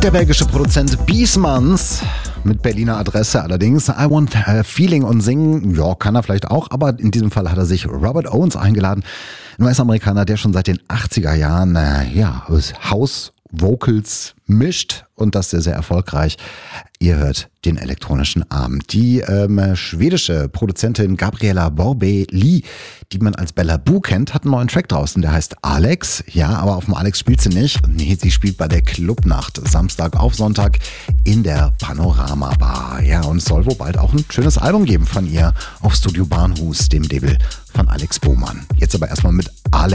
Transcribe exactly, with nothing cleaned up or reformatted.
Der belgische Produzent Biesmans mit Berliner Adresse allerdings. I Want a Feeling und singen, ja, kann er vielleicht auch, aber in diesem Fall hat er sich Robert Owens eingeladen. Ein U S-Amerikaner, der schon seit den achtziger Jahren, äh, ja, House Vocals mischt und das sehr, sehr erfolgreich. Ihr hört den elektronischen Arm. Die ähm, schwedische Produzentin Gabriella Borbély, die man als Bella Boo kennt, hat einen neuen Track draußen, der heißt Alex. Ja, aber auf dem Alex spielt sie nicht. Nee, sie spielt bei der Clubnacht, Samstag auf Sonntag in der Panorama Bar. Ja, und es soll wohl bald auch ein schönes Album geben von ihr auf Studio Barnhus, dem Label von Alex Bohmann. Jetzt aber erstmal mit Alex.